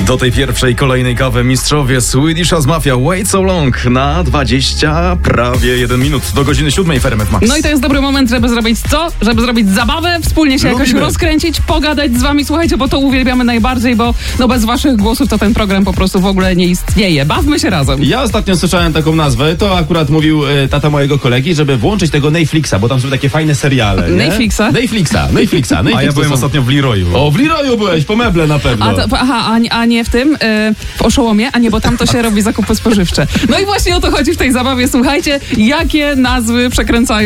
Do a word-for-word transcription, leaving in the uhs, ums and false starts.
Do tej pierwszej kolejnej kawy mistrzowie Swedish House Mafia Wait So Long na dwadzieścia prawie jeden minut do godziny siódmej w R M F Max. No i to jest dobry moment, żeby zrobić co? Żeby zrobić zabawę, wspólnie się jakoś Lubimy. rozkręcić, pogadać z wami. Słuchajcie, bo to uwielbiamy najbardziej, bo no bez waszych głosów to ten program po prostu w ogóle nie istnieje. Bawmy się razem. Ja ostatnio słyszałem taką nazwę, to akurat mówił e, tata mojego kolegi, żeby włączyć tego Netflixa, bo tam są takie fajne seriale. Nie? Netflixa? Netflixa, Netflixa. Netflixa A ja byłem są... ostatnio w Leroyu. O, w Leroyu byłeś, po meble na pewno. A to, aha, a, nie- a nie w tym, y, w Oszołomie, a nie, bo tam to się robi zakupy spożywcze. No i właśnie o to chodzi w tej zabawie. Słuchajcie, jakie nazwy przekręcają